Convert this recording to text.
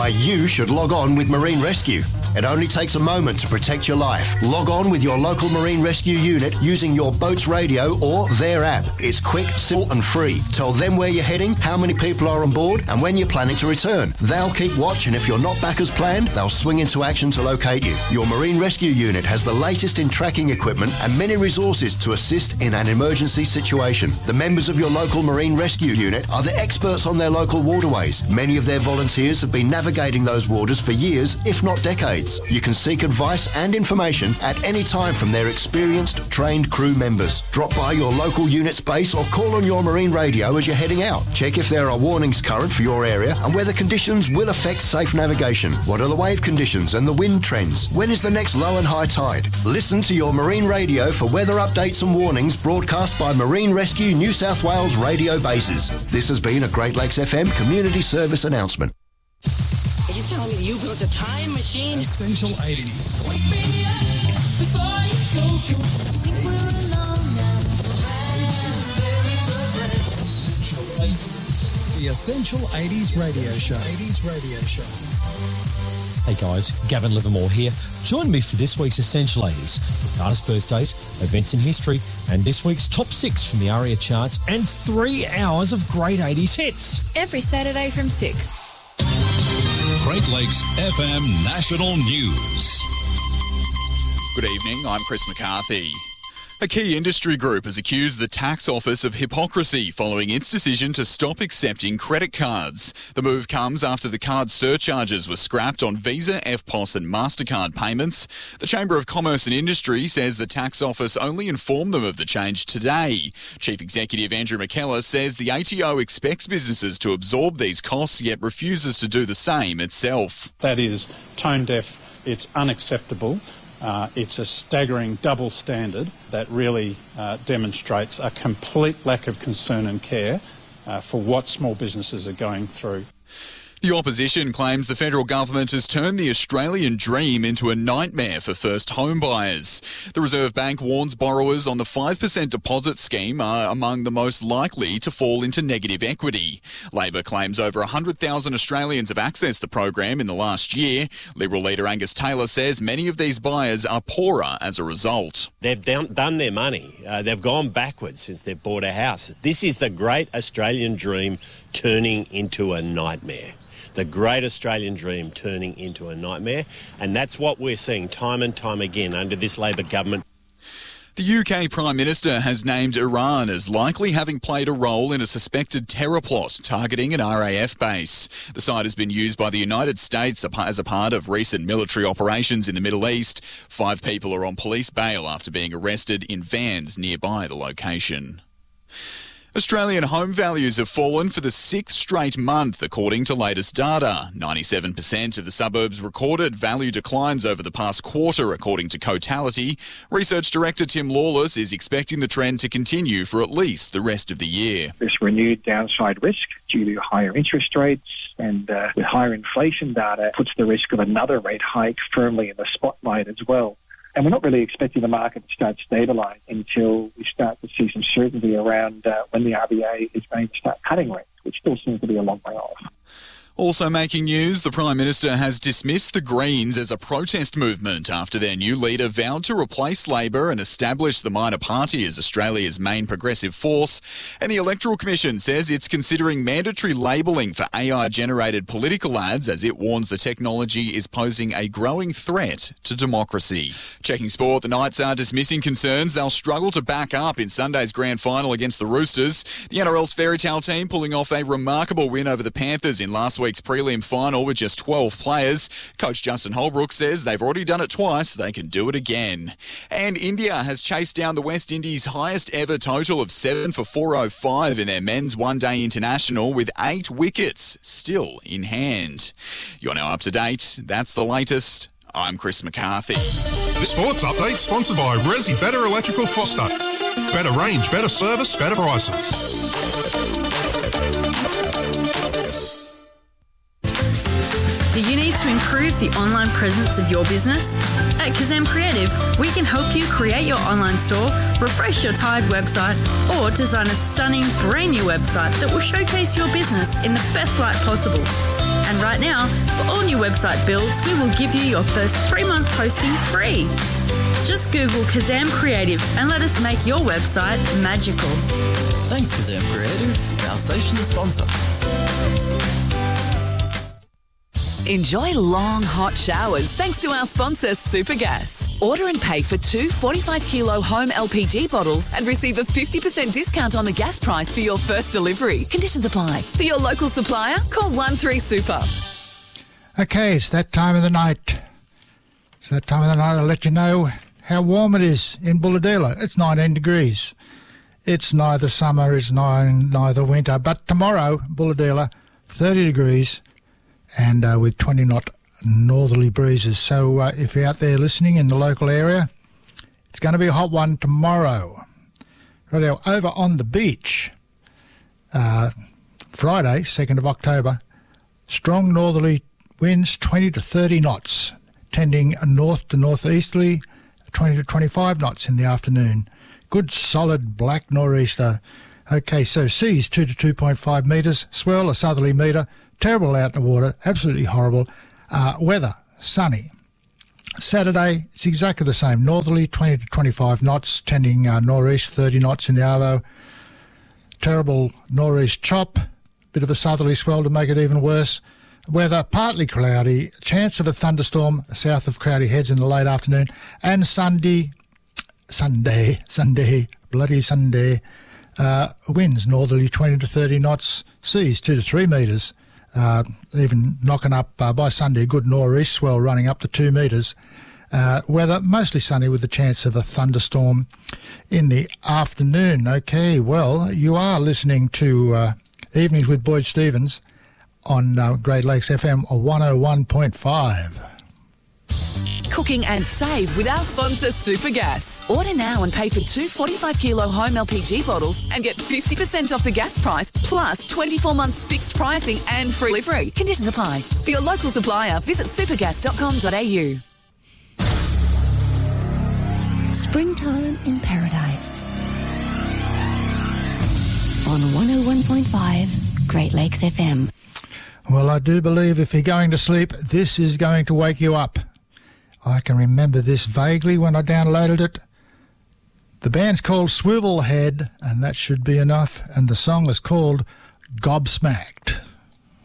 why you should log on with Marine Rescue. It only takes a moment to protect your life. Log on with your local Marine Rescue unit using your boat's radio or their app. It's quick, simple and free. Tell them where you're heading, how many people are on board and when you're planning to return. They'll keep watch, and if you're not back as planned, they'll swing into action to locate you. Your Marine Rescue unit has the latest in tracking equipment and many resources to assist in an emergency situation. The members of your local Marine Rescue unit are the experts on their local waterways. Many of their volunteers have been navigating those waters for years, if not decades. You can seek advice and information at any time from their experienced, trained crew members. Drop by your local unit's base or call on your marine radio as you're heading out. Check if there are warnings current for your area and whether conditions will affect safe navigation. What are the wave conditions and the wind trends? When is the next low and high tide? Listen to your marine radio for weather updates and warnings broadcast by Marine Rescue New South Wales radio bases. This has been a Great Lakes FM community service announcement. Are you telling me you built a time machine? Essential 80s. The Essential 80s Radio Show. Hey guys, Gavin Livermore here. Join me for this week's Essential 80s, with artist birthdays, events in history, and this week's top 6 from the ARIA charts, and 3 hours of great 80s hits. Every Saturday from 6. Great Lakes FM National News. Good evening, I'm Chris McCarthy. A key industry group has accused the tax office of hypocrisy following its decision to stop accepting credit cards. The move comes after the card surcharges were scrapped on Visa, EFTPOS and MasterCard payments. The Chamber of Commerce and Industry says the tax office only informed them of the change today. Chief Executive Andrew McKellar says the ATO expects businesses to absorb these costs, yet refuses to do the same itself. That is tone deaf, it's unacceptable. It's a staggering double standard that really demonstrates a complete lack of concern and care for what small businesses are going through. The opposition claims the federal government has turned the Australian dream into a nightmare for first home buyers. The Reserve Bank warns borrowers on the 5% deposit scheme are among the most likely to fall into negative equity. Labor claims over 100,000 Australians have accessed the program in the last year. Liberal leader Angus Taylor says many of these buyers are poorer as a result. They've done their money. They've gone backwards since they've bought a house. This is the great Australian dream turning into a nightmare. The great Australian dream turning into a nightmare, and that's what we're seeing time and time again under this Labor government. The UK Prime Minister has named Iran as likely having played a role in a suspected terror plot targeting an RAF base. The site has been used by the United States as a part of recent military operations in the Middle East. 5 people are on police bail after being arrested in vans nearby the location. Australian home values have fallen for the 6th straight month, according to latest data. 97% of the suburbs recorded value declines over the past quarter, according to Cotality. Research Director Tim Lawless is expecting the trend to continue for at least the rest of the year. This renewed downside risk due to higher interest rates and with higher inflation data puts the risk of another rate hike firmly in the spotlight as well. And we're not really expecting the market to start stabilising until we start to see some certainty around when the RBA is going to start cutting rates, which still seems to be a long way off. Also making news, the Prime Minister has dismissed the Greens as a protest movement after their new leader vowed to replace Labor and establish the minor party as Australia's main progressive force. And the Electoral Commission says it's considering mandatory labelling for AI-generated political ads as it warns the technology is posing a growing threat to democracy. Checking sport, the Knights are dismissing concerns they'll struggle to back up in Sunday's grand final against the Roosters. The NRL's fairy tale team pulling off a remarkable win over the Panthers in last week's prelim final with just 12 players. Coach Justin Holbrook says they've already done it twice, they can do it again. And India has chased down the West Indies' highest ever total of 7 for 405 in their men's one-day international with 8 wickets still in hand. You're now up to date. That's the latest. I'm Chris McCarthy. This sports update sponsored by Resi Better Electrical Foster. Better range, better service, better prices. Do you need to improve the online presence of your business? At Kazam Creative, we can help you create your online store, refresh your tired website, or design a stunning brand new website that will showcase your business in the best light possible. And right now, for all new website builds, we will give you your first 3 months hosting free. Just Google Kazam Creative and let us make your website magical. Thanks, Kazam Creative, our station sponsor. Enjoy long, hot showers thanks to our sponsor, Supergas. Order and pay for 2 45-kilo home LPG bottles and receive a 50% discount on the gas price for your first delivery. Conditions apply. For your local supplier, call 13-SUPER. Okay, it's that time of the night. It's that time of the night I'll let you know how warm it is in Bulahdelah. It's 19 degrees. It's neither summer, it's neither winter. But tomorrow, Bulahdelah, 30 degrees. And with 20-knot northerly breezes. So if you're out there listening in the local area, it's going to be a hot one tomorrow. Right now, over on the beach, Friday, 2nd of October, strong northerly winds, 20 to 30 knots, tending north to northeasterly, 20 to 25 knots in the afternoon. Good solid black nor'easter. Okay, so seas 2 to 2.5 metres, swell a southerly metre. Terrible out in the water, absolutely horrible. Weather, sunny. Saturday, it's exactly the same. Northerly, 20 to 25 knots, tending nor'east, 30 knots in the Arvo. Terrible nor'east chop, bit of a southerly swell to make it even worse. Weather, partly cloudy, chance of a thunderstorm south of Crowdy Heads in the late afternoon. And Sunday, bloody Sunday, winds northerly 20 to 30 knots, seas 2 to 3 metres. Even knocking up by Sunday, a good nor'east swell running up to 2 metres. Weather mostly sunny with the chance of a thunderstorm in the afternoon. Okay, well, you are listening to Evenings with Boyd Stevens on Great Lakes FM 101.5. Cooking and save with our sponsor, Supergas. Order now and pay for 2 45-kilo home LPG bottles and get 50% off the gas price, plus 24 months fixed pricing and free delivery. Conditions apply. For your local supplier, visit supergas.com.au. Springtime in Paradise. On 101.5 Great Lakes FM. Well, I do believe if you're going to sleep, this is going to wake you up. I can remember this vaguely when I downloaded it. The band's called Swivelhead, and that should be enough. And the song is called Gobsmacked.